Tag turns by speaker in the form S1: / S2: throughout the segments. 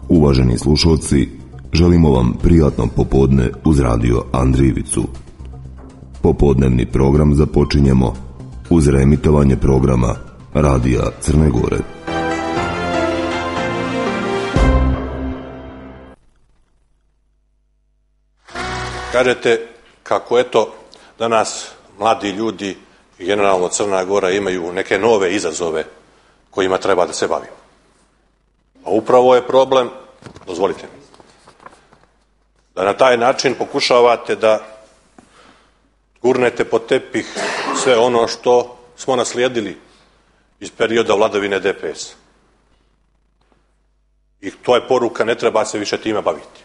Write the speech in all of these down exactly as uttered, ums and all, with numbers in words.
S1: Uvaženi slušalci, želimo vam prijatno popodne uz radio Andrijevicu. Popodnevni program započinjemo uz reemitovanje programa Radija Crne Gore.
S2: Kažete kako eto danas mladi ljudi i generalno Crna Gora imaju neke nove izazove kojima treba da se bavimo. A upravo je problem, dozvolite mi, da na taj način pokušavate da gurnete pod tepih sve ono što smo naslijedili iz perioda vladavine D P S. I to je poruka, ne treba se više time baviti.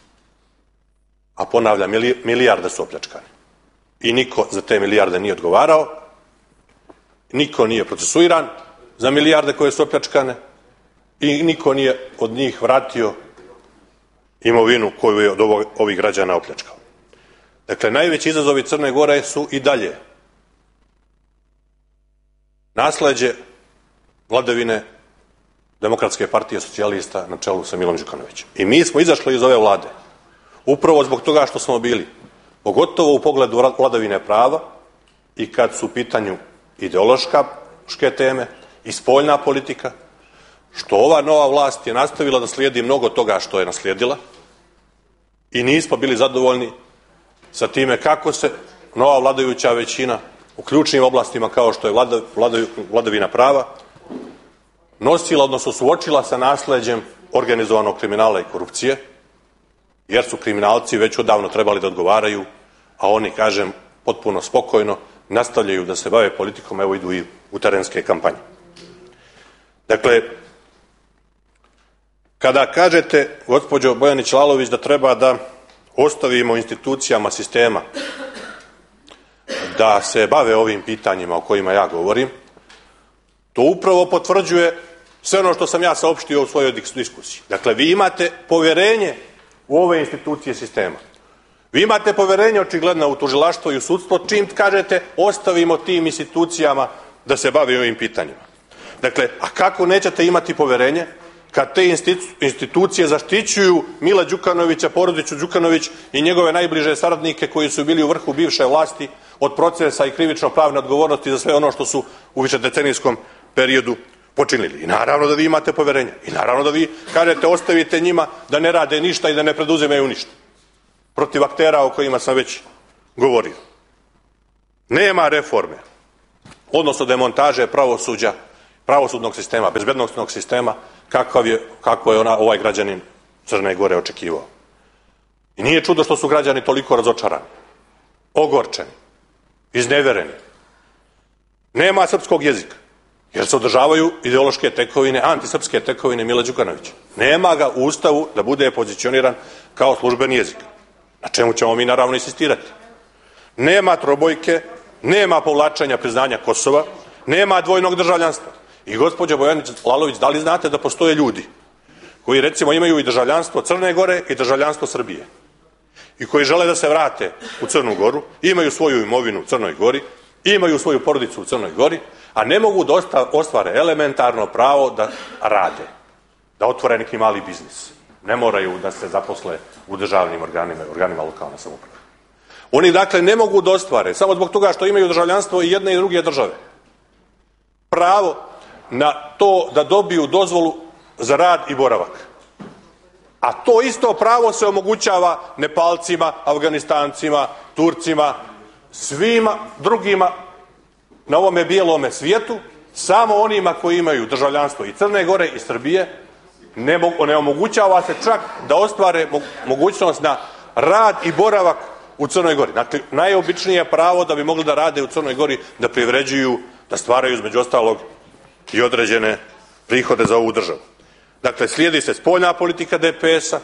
S2: A ponavljam, milijarde su opljačkane. I niko za te milijarde nije odgovarao, niko nije procesuiran za milijarde koje su opljačkane i niko nije od njih vratio imovinu koju je od ovih građana opljačkao. Dakle, najveći izazovi Crne Gore su i dalje nasleđe vladavine Demokratske partije socijalista na čelu sa Milom Đukanovićem. I mi smo izašli iz ove vlade upravo zbog toga što smo bili, pogotovo u pogledu vladavine prava i kad su u pitanju ideološke teme i spoljna politika, što ova nova vlast je nastavila da slijedi mnogo toga što je naslijedila i nismo bili zadovoljni sa time kako se nova vladajuća većina u ključnim oblastima kao što je vlada, vlada, vladavina prava nosila, odnosno suočila sa nasleđem organizovanog kriminala i korupcije, jer su kriminalci već odavno trebali da odgovaraju, a oni, kažem, potpuno spokojno nastavljaju da se bave politikom, evo idu i u terenske kampanje. Dakle, kada kažete, gospođo Bojanić-Lalović, da treba da ostavimo institucijama sistema da se bave ovim pitanjima o kojima ja govorim, to upravo potvrđuje sve ono što sam ja saopštio u svojoj diskusiji. Dakle, vi imate poverenje u ove institucije sistema. Vi imate poverenje očigledno u tužilaštvo i u sudstvo, čim kažete ostavimo tim institucijama da se bave ovim pitanjima. Dakle, a kako nećete imati poverenje kad te institucije zaštićuju Mila Đukanovića, porodicu Đukanović i njegove najbliže saradnike koji su bili u vrhu bivše vlasti od procesa i krivično-pravne odgovornosti za sve ono što su u višedecenijskom periodu počinili. I naravno da vi imate poverenje. I naravno da vi kažete ostavite njima da ne rade ništa i da ne preduzimaju ništa. Protiv aktera o kojima sam već govorio. Nema reforme, odnosno demontaže pravosuđa, pravosudnog sistema, bezbednosnog sistema, kakav je, kako je ona, ovaj građanin Crne Gore očekivao. I nije čudo što su građani toliko razočarani, ogorčeni, iznevereni. Nema srpskog jezika, jer se održavaju ideološke tekovine, antisrpske tekovine Mila Đukanovića. Nema ga u Ustavu da bude pozicioniran kao službeni jezik. Na čemu ćemo mi naravno insistirati. Nema trobojke, nema povlačenja priznanja Kosova, nema dvojnog državljanstva. I gospođo Bojanić-Lalović, da li znate da postoje ljudi koji recimo imaju i državljanstvo Crne Gore i državljanstvo Srbije i koji žele da se vrate u Crnu Goru, imaju svoju imovinu u Crnoj Gori, imaju svoju porodicu u Crnoj Gori, a ne mogu da ostvare elementarno pravo da rade, da otvore neki mali biznis. Ne moraju da se zaposle u državnim organima, organima lokalne samouprave. Oni dakle ne mogu da ostvare, samo zbog toga što imaju državljanstvo i jedne i druge države, pravo na to da dobiju dozvolu za rad i boravak. A to isto pravo se omogućava Nepalcima, Afganistancima, Turcima, svima drugima na ovome bijelome svijetu, samo onima koji imaju državljanstvo i Crne Gore i Srbije, ne, ne omogućava se čak da ostvare mogućnost na rad i boravak u Crnoj Gori. Dakle, najobičnije pravo da bi mogli da rade u Crnoj Gori, da privređuju, da stvaraju između ostalog i određene prihode za ovu državu. Dakle, slijedi se spoljna politika D P S-a,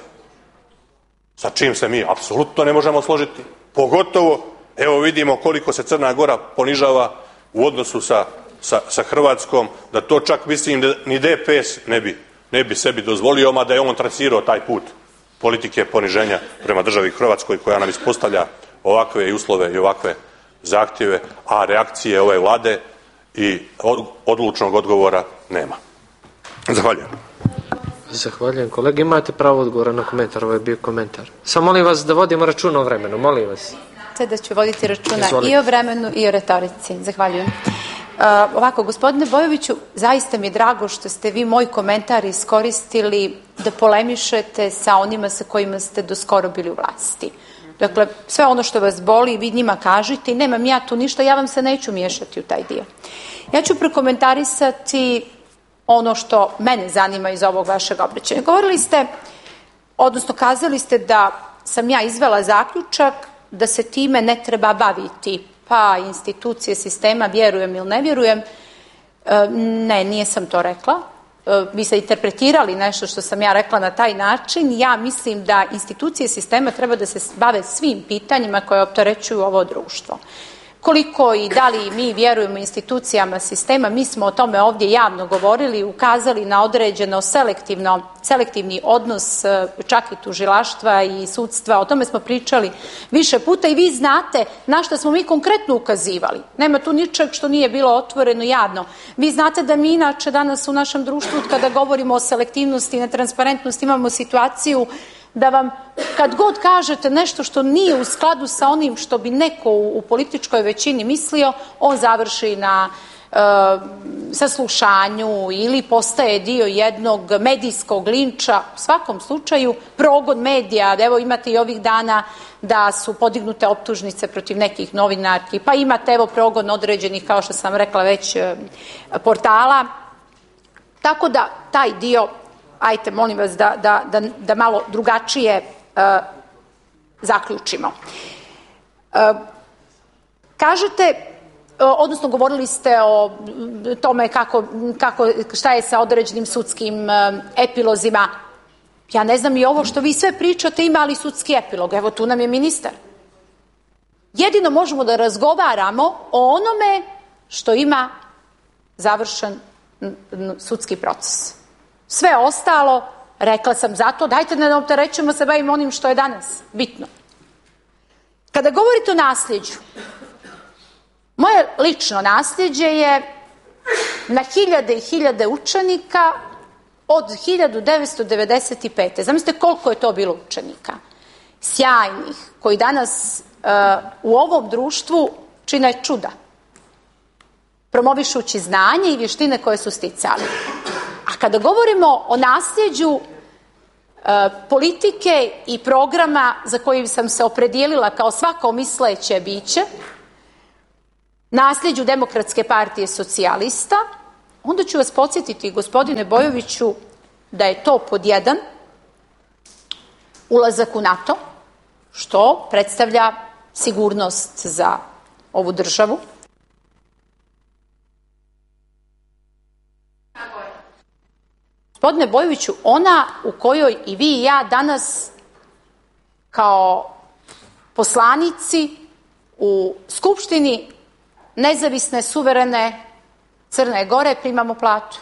S2: sa čim se mi apsolutno ne možemo složiti. Pogotovo, evo vidimo koliko se Crna Gora ponižava u odnosu sa, sa, sa Hrvatskom, da to čak mislim da ni D P S ne bi, ne bi sebi dozvolio, ma da je on trasirao taj put politike poniženja prema državi Hrvatskoj koja nam ispostavlja ovakve uslove i ovakve zahtjeve, a reakcije ove vlade i odlučnog odgovora nema. Zahvaljujem.
S3: Zahvaljujem kolega. Imate pravo odgovora na komentar, ovo je bio komentar. Samo molim vas da vodimo računa o vremenu, molim vas.
S4: Da ću voditi računa
S3: Izvolite.
S4: i o vremenu i o retorici. Zahvaljujem. Uh, ovako, gospodine Bojoviću, zaista mi je drago što ste vi moj komentar iskoristili da polemišete sa onima sa kojima ste doskoro bili u vlasti. Dakle, sve ono što vas boli, vi njima kažete i nemam ja tu ništa, ja vam se neću miješati u taj dio. Ja ću prokomentarisati ono što mene zanima iz ovog vašeg obraćanja. Govorili ste, odnosno kazali ste da sam ja izvela zaključak da se time ne treba baviti, pa institucije sistema, vjerujem ili ne vjerujem. Ne, nije sam to rekla. Vi ste interpretirali nešto što sam ja rekla na taj način. Ja mislim da institucije sistema treba da se bave svim pitanjima koje opterećuju ovo društvo. Koliko i da li mi vjerujemo institucijama sistema, mi smo o tome ovdje javno govorili, ukazali na određeno selektivno, selektivni odnos čak i tužilaštva i sudstva, o tome smo pričali više puta i vi znate na što smo mi konkretno ukazivali. Nema tu ničeg što nije bilo otvoreno javno. Vi znate da mi inače danas u našem društvu kada govorimo o selektivnosti i netransparentnosti imamo situaciju da vam kad god kažete nešto što nije u skladu sa onim što bi neko u, u političkoj većini mislio, on završi na e, saslušanju ili postaje dio jednog medijskog linča. U svakom slučaju progon medija, evo imate i ovih dana da su podignute optužnice protiv nekih novinarki, pa imate evo progon određenih, kao što sam rekla već, portala. Tako da taj dio, ajte, molim vas da, da, da, da malo drugačije uh, zaključimo. Uh, kažete, uh, odnosno govorili ste o tome kako, kako, šta je sa određenim sudskim uh, epilozima. Ja ne znam i ovo što vi sve pričate ima li sudski epilog. Evo tu nam je ministar. Jedino možemo da razgovaramo o onome što ima završen sudski proces. Sve ostalo, rekla sam zato, dajte da ne opterećujemo se, bavimo onim što je danas bitno. Kada govorite o nasljeđu, moje lično nasljeđe je na hiljade i hiljade učenika od hiljadu devetsto devedeset pete. Zamislite koliko je to bilo učenika. Sjajnih, koji danas uh, u ovom društvu čine čuda. Promovišući znanje i vještine koje su sticali. A kada govorimo o nasljeđu e, politike i programa za kojim sam se opredijelila kao svako misleće biće, nasljeđu Demokratske partije socijalista, onda ću vas podsjetiti, gospodine Bojoviću, da je to pod jedan ulazak u NATO, što predstavlja sigurnost za ovu državu. Gospodine Bojoviću, ona u kojoj i vi i ja danas kao poslanici u Skupštini nezavisne, suverene Crne Gore primamo platu.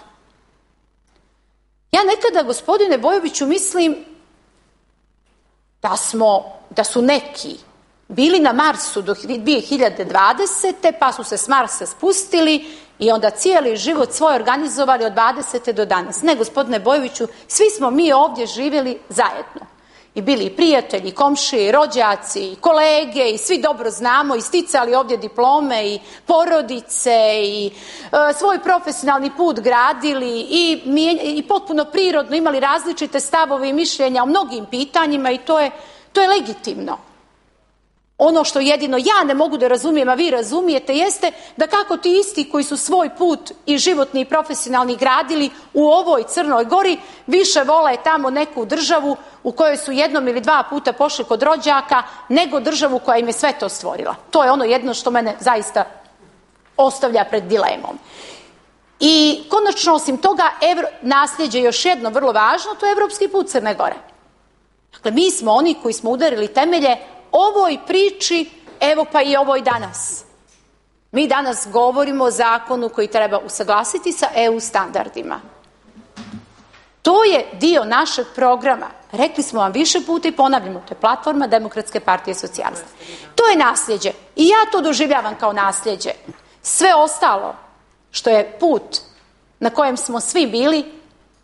S4: Ja nekada, gospodine Bojoviću, mislim da smo, da su neki bili na Marsu do dvije hiljade dvadesete pa su se s Marsa spustili i onda cijeli život svoj organizovali od dvadesete do danas. Ne, gospodine Bojoviću, svi smo mi ovdje živjeli zajedno. I bili i prijatelji, komšije, rođaci, i kolege, i svi dobro znamo, i sticali ovdje diplome, i porodice, i e, svoj profesionalni put gradili, i, i potpuno prirodno imali različite stavove i mišljenja o mnogim pitanjima i to je, to je legitimno. Ono što jedino ja ne mogu da razumijem, a vi razumijete, jeste da kako ti isti koji su svoj put i životni i profesionalni gradili u ovoj Crnoj Gori, više vole tamo neku državu u kojoj su jednom ili dva puta pošli kod rođaka, nego državu koja im je sve to stvorila. To je ono jedno što mene zaista ostavlja pred dilemom. I konačno, osim toga, evro, nasljeđe još jedno vrlo važno, to je evropski put Crne Gore. Dakle, mi smo oni koji smo udarili temelje ovoj priči, evo pa i ovoj danas. Mi danas govorimo o zakonu koji treba usaglasiti sa E U standardima. To je dio našeg programa. Rekli smo vam više puta i ponavljamo, to je platforma Demokratske partije socijalista. To je nasljeđe. I ja to doživljavam kao nasljeđe. Sve ostalo što je put na kojem smo svi bili,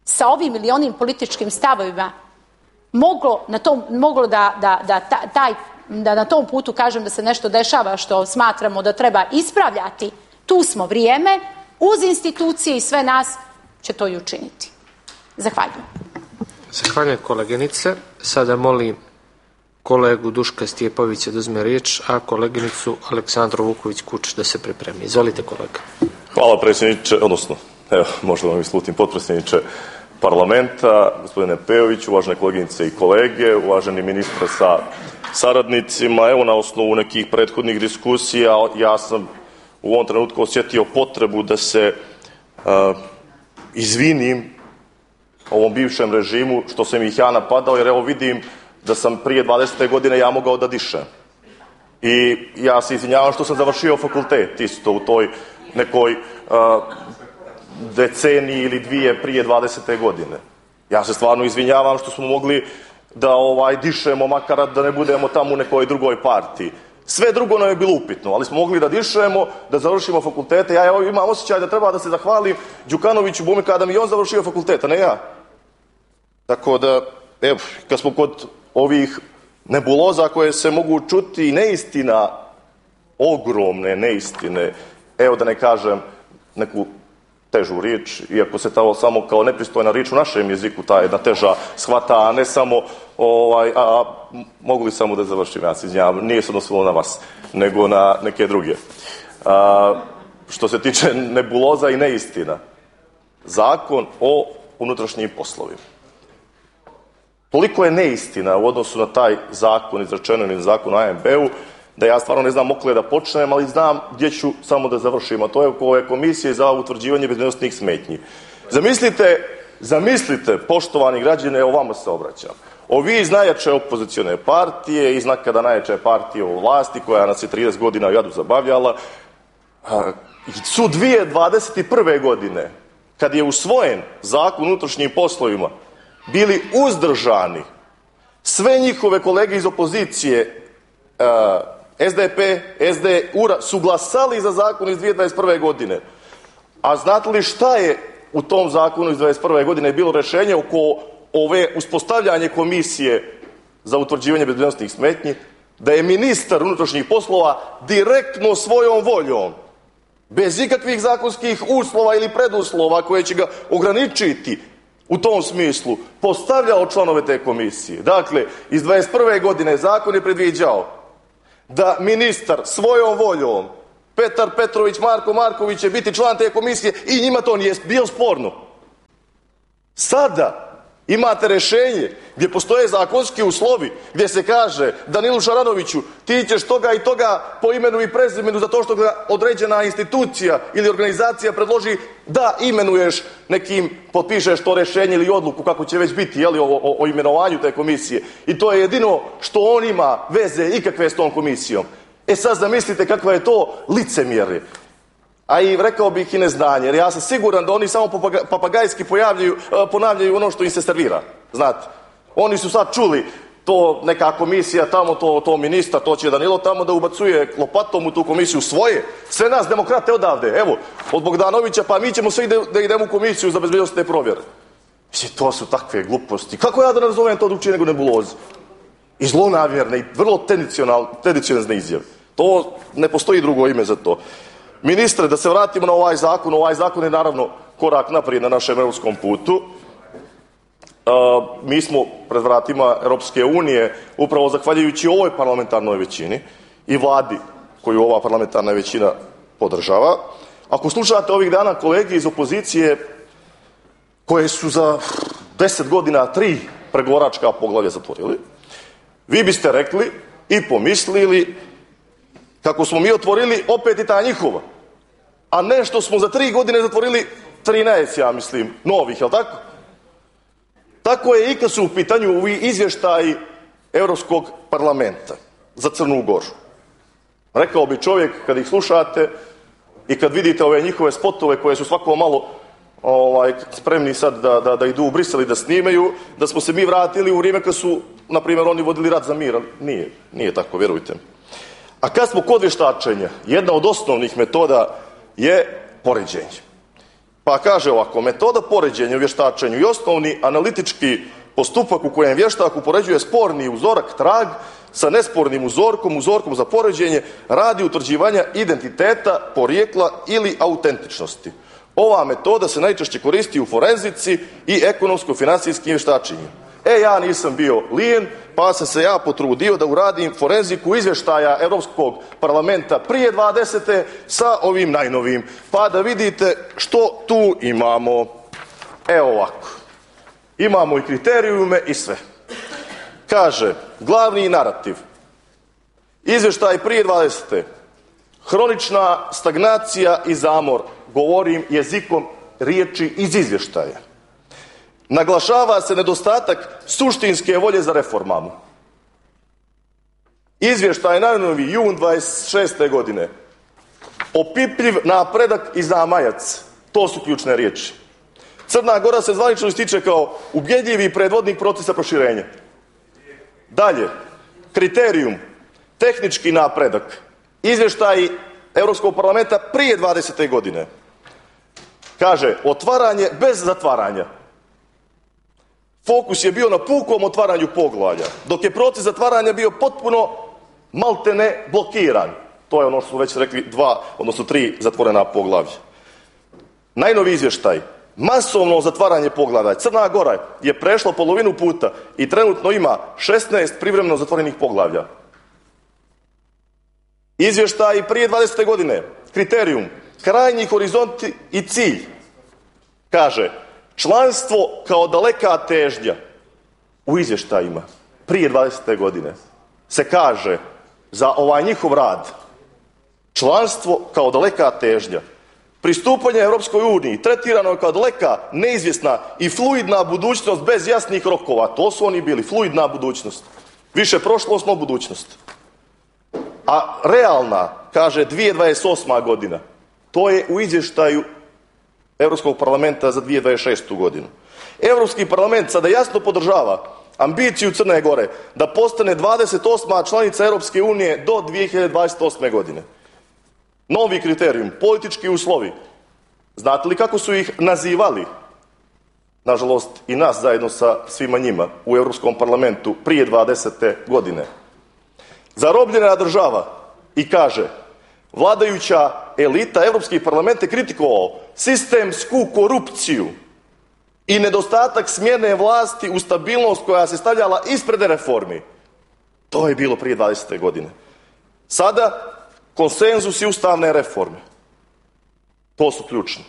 S4: sa ovim ili onim političkim stavovima moglo, na tom, moglo da, da, da, taj, da na tom putu kažem da se nešto dešava što smatramo da treba ispravljati, tu smo vrijeme, uz institucije i sve nas će to i učiniti. Zahvaljujem.
S3: Zahvaljujem koleginice. Sada molim kolegu Duška Stjepovića da uzme riječ, a koleginicu Aleksandru Vuković-Kučić da se pripremi. Izvolite, kolega.
S5: Hvala, predsjedniče, odnosno, evo, možda vam islutim potpredsjedniče parlamenta, gospodine Pejović, uvažene koleginice i kolege, uvaženi ministre sa saradnicima. Evo, na osnovu nekih prethodnih diskusija, ja sam u ovom trenutku osjetio potrebu da se uh, izvinim ovom bivšem režimu što sam ih ja napadao, jer evo vidim da sam prije dvadesete godine ja mogao da dišem. I ja se izvinjavam što sam završio fakultet isto u toj nekoj uh, deceniji ili dvije prije dvadesete godine. Ja se stvarno izvinjavam što smo mogli da ovaj dišemo, makar da ne budemo tamo u nekoj drugoj partiji. Sve drugo nam je bilo upitno, ali smo mogli da dišemo, da završimo fakultete. Ja evo imam osjećaj da treba da se zahvalim Đukanoviću Bumi kada mi on završio fakultet, a ne ja. Tako da, evo, kad smo kod ovih nebuloza koje se mogu čuti, neistina, ogromne neistine, evo da ne kažem neku težu riječ, iako se to samo kao nepristojna riječ u našem jeziku ta jedna teža shvata, a ne samo, ovaj, a, a mogu li samo da završim, ja se izvinjavam, nije se odnosilo na vas, nego na neke druge. A, što se tiče nebuloza i neistina, Zakon o unutrašnjim poslovima. Toliko je neistina u odnosu na taj zakon, izrečeno ili zakon o A M B-u, da ja stvarno ne znam okle da počnem, ali znam gdje ću samo da završim, a to je oko ove komisije za utvrđivanje bezbednosnih smetnji. Zamislite, zamislite, poštovani građani, evo vama se obraćam, ovi iz najjače opozicione partije, iz nekada najjače partije u vlasti, koja nas je trideset godina u jadu zabavljala, su dvije hiljade dvadeset prve. godine, kad je usvojen zakon o unutrašnjim poslovima, bili uzdržani sve njihove kolege iz opozicije, S D P, S D, U R A, su glasali za zakon iz dvije hiljade dvadeset prve. godine. A znate li šta je u tom zakonu iz dvije hiljade dvadeset prve. godine bilo rješenje oko ove uspostavljanje komisije za utvrđivanje bezbednosnih smetnji? Da je ministar unutrašnjih poslova direktno svojom voljom, bez ikakvih zakonskih uslova ili preduslova koje će ga ograničiti u tom smislu, postavljao članove te komisije. Dakle, iz dvadeset prve. godine zakon je predviđao da ministar svojom voljom, Petar Petrović, Marko Marković će biti član te komisije i njima to nije bio sporno. Sada imate rješenje gdje postoje zakonski uslovi, gdje se kaže Danilu Šaranoviću, ti ćeš toga i toga po imenu i prezimenu za to što ga određena institucija ili organizacija predloži da imenuješ nekim, potpišeš to rješenje ili odluku kako će već biti, jeli, o, o, o imenovanju te komisije. I to je jedino što on ima veze ikakve s tom komisijom. E sad zamislite kakva je to licemjerje. A i rekao bih i neznanje, jer ja sam siguran da oni samo papagajski pojavljaju, ponavljaju ono što im se servira. Znate, oni su sad čuli to neka komisija tamo, to, to ministar, to će Danilo tamo da ubacuje lopatom u tu komisiju svoje. Sve nas demokrate odavde, evo, od Bogdanovića, pa mi ćemo sve ide, da idemo u komisiju za bezbednosne provjere. Mislim, to su takve gluposti. Kako ja da ne nazovem to drugčije nego nebulozi? I zlonamjerne i vrlo tendencionalne izjave. To ne postoji drugo ime za to. Ministre, da se vratimo na ovaj zakon. Ovaj zakon je naravno korak naprijed na našem europskom putu. Uh, mi smo pred vratima Europske unije upravo zahvaljujući ovoj parlamentarnoj većini i vladi koju ova parlamentarna većina podržava. Ako slušate ovih dana kolege iz opozicije koje su za deset godina tri pregovaračka poglavlja zatvorili, vi biste rekli i pomislili kako smo mi otvorili opet i ta njihova, a ne što smo za tri godine zatvorili trinaest, ja mislim, novih, jel tako? Tako je i kad su u pitanju ovi izvještaji Europskog parlamenta za Crnu Goru. Rekao bi čovjek, kad ih slušate i kad vidite ove njihove spotove koje su svako malo ovaj, spremni sad da, da, da idu u Brisel i da snimaju, da smo se mi vratili u vrijeme kad su, na primjer, oni vodili rat za mir. Nije, nije tako, vjerujte mi. A kad smo kod vještačenja, jedna od osnovnih metoda je poređenje. Pa kaže ovako, metoda poređenja u vještačenju i osnovni analitički postupak u kojem vještak upoređuje sporni uzorak trag sa nespornim uzorkom, uzorkom za poređenje radi utvrđivanja identiteta, porijekla ili autentičnosti. Ova metoda se najčešće koristi u forenzici i ekonomsko-financijskim vještačenju. E, ja nisam bio lijen, pa sam se ja potrudio da uradim forenziku izvještaja Europskog parlamenta prije dvadesete sa ovim najnovim. Pa da vidite što tu imamo. Evo ovako. Imamo i kriterijume i sve. Kaže, glavni narativ. Izvještaj prije dvadesete. Hronična stagnacija i zamor. Govorim jezikom riječi iz izvještaja. Naglašava se nedostatak suštinske volje za reformama. Izvještaj najnoviji jun dvadeset šeste godine. Opipljiv napredak i zamajac. To su ključne riječi. Crna Gora se zvanično ističe kao ubjedljivi predvodnik procesa proširenja. Dalje, kriterijum, tehnički napredak. Izvještaj Europskog parlamenta prije dvadesete godine. Kaže, otvaranje bez zatvaranja. Fokus je bio na pukom otvaranju poglavlja, dok je proces zatvaranja bio potpuno maltene blokiran. To je ono što smo već rekli, dva, odnosno tri zatvorena poglavlja. Najnoviji izvještaj, masovno zatvaranje poglavlja. Crna Gora je prešla polovinu puta i trenutno ima šesnaest privremeno zatvorenih poglavlja. Izvještaj prije dvadesete godine, kriterijum, krajnji horizonti i cilj. Kaže, članstvo kao daleka težnja. U izvještajima prije dvadesete godine se kaže za ovaj njihov rad članstvo kao daleka težnja. Pristupanje Europskoj uniji tretirano je kao daleka, neizvjesna i fluidna budućnost bez jasnih rokova. To su oni bili, fluidna budućnost. Više prošlost, no budućnost. A realna, kaže, dvije tisuće dvadeset osma godina. To je u izvještaju Europskog parlamenta za dvije tisuće dvadeset šestu godinu. Europski parlament sada jasno podržava ambiciju Crne Gore da postane dvadeset osma članica Europske unije do dvije hiljade dvadeset osme godine. Novi kriterijum, politički uslovi. Znate li kako su ih nazivali? Nažalost, i nas zajedno sa svima njima u Europskom parlamentu prije dvadesete godine. Zarobljena država i kaže, vladajuća elita Europskih parlamenta je kritikovao sistemsku korupciju i nedostatak smjerne vlasti u stabilnost koja se stavljala ispred reformi. To je bilo prije dvadesete godine. Sada konsenzus i ustavne reforme. To su ključni.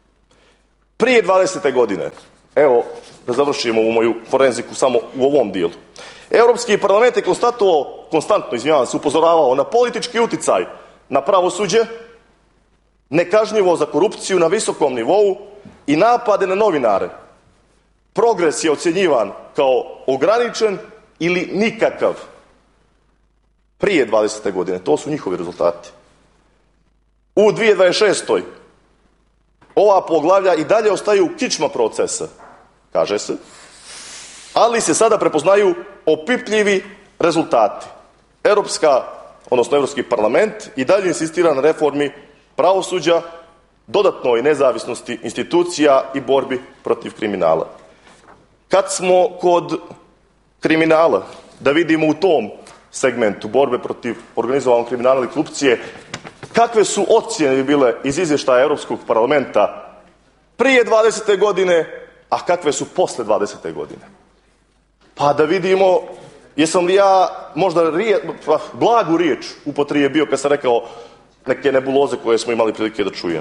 S5: Prije dvadesete godine, evo da završimo u moju forenziku samo u ovom dijelu. Europski parlament je konstatovao, konstantno, izvinjavam se, upozoravao na politički uticaj na pravosuđe, nekažnjivo za korupciju na visokom nivou i napade na novinare. Progres je ocjenjivan kao ograničen ili nikakav. Prije dvadesete godine, to su njihovi rezultati. U dvije tisuće dvadeset šestoj ova poglavlja i dalje ostaju kičma procesa, kaže se, ali se sada prepoznaju opipljivi rezultati. Europska, odnosno Europski parlament i dalje insistira na reformi pravosuđa, dodatnoj nezavisnosti institucija i borbi protiv kriminala. Kad smo kod kriminala, da vidimo u tom segmentu borbe protiv organizovanog kriminala i korupcije, kakve su ocjene bile iz izvještaja Europskog parlamenta prije dvadesete godine, a kakve su posle dvadesete godine. Pa da vidimo, jesam li ja možda rije, pa, blagu riječ upotrijebio kad sam rekao neke nebuloze koje smo imali prilike da čujemo.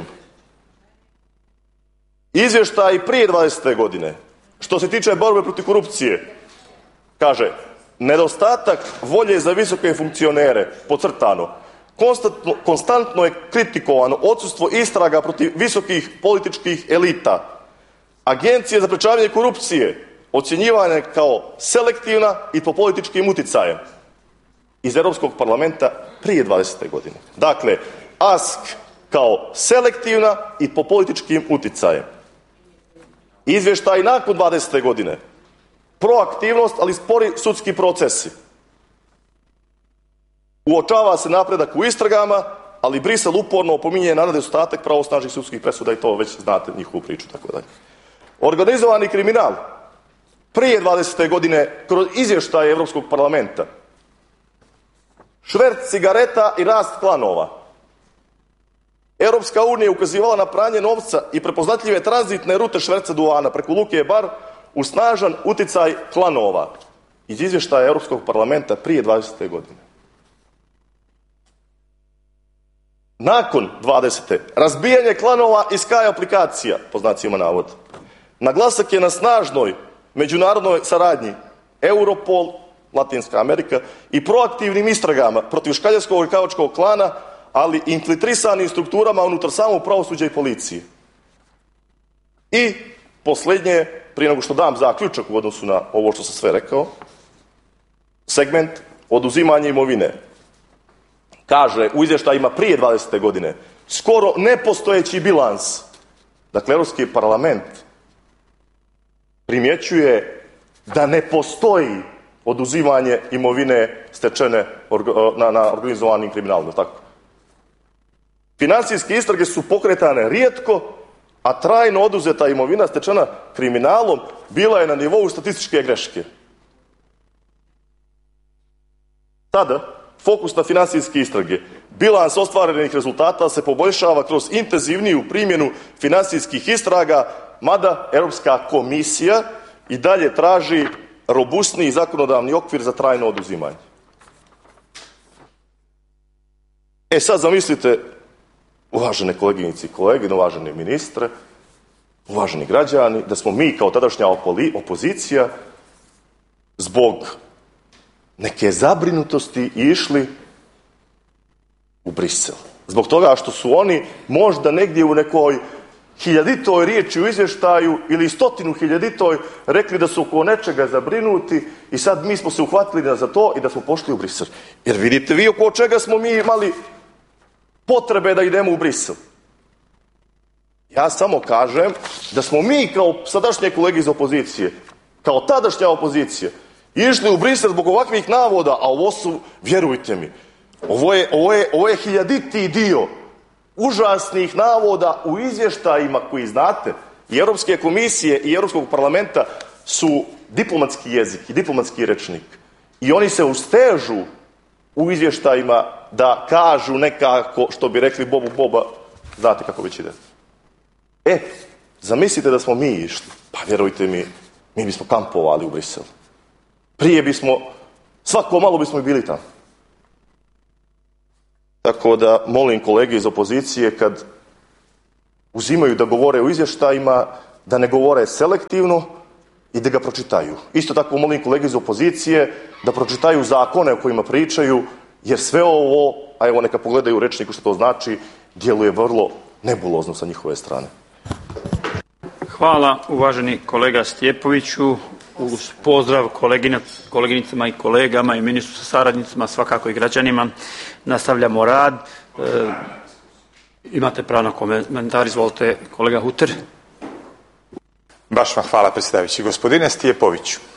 S5: Izvještaj prije dvadesete godine, što se tiče borbe protiv korupcije, kaže, nedostatak volje za visoke funkcionere, podcrtano, konstantno, konstantno je kritikovano odsustvo istraga protiv visokih političkih elita. Agencije za sprečavanje korupcije ocjenjivane kao selektivna i po političkim uticajem iz Europskog parlamenta prije dvadesete godine. Dakle, A S K kao selektivna i po političkim uticajem. Izvještaj nakon dvadesete godine. Proaktivnost, ali spori sudski procesi. Uočava se napredak u istragama ali Brisel uporno opominje nedostatak pravosnažnih sudskih presuda i to već znate njihovu priču, tako dalje. Organizovani kriminal. Prije dvadesete godine, kroz izvještaje Europskog parlamenta, šverc cigareta i rast klanova. Europska unija je ukazivala na pranje novca i prepoznatljive tranzitne rute šverca duvana preko Luke Bar u snažan uticaj klanova. Iz izvještaja Europskog parlamenta prije dvadesete godine. Nakon dvadesete razbijanje klanova i Sky aplikacija, po znacima navoda. Naglasak je na snažnoj međunarodnoj saradnji Europol, Latinska Amerika i proaktivnim istragama protiv škaljarskog i kavačkog klana, ali infiltrisanim strukturama unutar samog pravosuđa i policije. I posljednje, prije nego što dam zaključak u odnosu na ovo što sam sve rekao, segment oduzimanja imovine. Kaže u izvještajima prije dvadesete godine skoro nepostojeći bilans. Dakle, Europski parlament primjećuje da ne postoji oduzimanje imovine stečene na, na organizovanim kriminalom, tako? Financijske istrage su pokretane rijetko, a trajno oduzeta imovina stečena kriminalom bila je na nivou statističke greške. Tada, fokus na financijske istrage, bilans ostvarenih rezultata se poboljšava kroz intenzivniju primjenu financijskih istraga, mada Europska komisija i dalje traži robustniji zakonodavni okvir za trajno oduzimanje. E sad zamislite, uvažene koleginice i kolege, uvaženi ministre, uvaženi građani, da smo mi kao tadašnja opozicija zbog neke zabrinutosti išli u Brisel. Zbog toga što su oni možda negdje u nekoj hiljaditoj riječi u izvještaju ili stotinu hiljaditoj rekli da su oko nečega zabrinuti i sad mi smo se uhvatili za to i da smo pošli u Brisel. Jer vidite vi oko čega smo mi imali potrebe da idemo u Brisel. Ja samo kažem da smo mi kao sadašnje kolege iz opozicije, kao tadašnja opozicija, išli u Brisel zbog ovakvih navoda, a ovo su, vjerujte mi, ovo je, ovo je, ovo je hiljaditi dio užasnih navoda u izvještajima koji znate i Europske komisije i Europskog parlamenta su diplomatski jezik i diplomatski rečnik. I oni se ustežu u izvještajima da kažu nekako, što bi rekli Bobu Boba, znate kako već ide. E, zamislite da smo mi išli, pa vjerujte mi, mi bismo kampovali u Briselu. Prije bismo, svako malo bismo i bili tamo. Tako da molim kolege iz opozicije kad uzimaju da govore o izvještajima, da ne govore selektivno i da ga pročitaju. Isto tako molim kolege iz opozicije da pročitaju zakone o kojima pričaju, jer sve ovo, a evo neka pogledaju u rečniku što to znači, djeluje vrlo nebulozno sa njihove strane.
S6: Hvala uvaženi kolega Stjepoviću. Uz pozdrav koleginicama i kolegama i ministru sa saradnicima, svakako i građanima. Nastavljamo rad. E, imate pravo na komentar, izvolite kolega Huter.
S7: Baš vam hvala predsjedavajući. Gospodine Stjepoviću,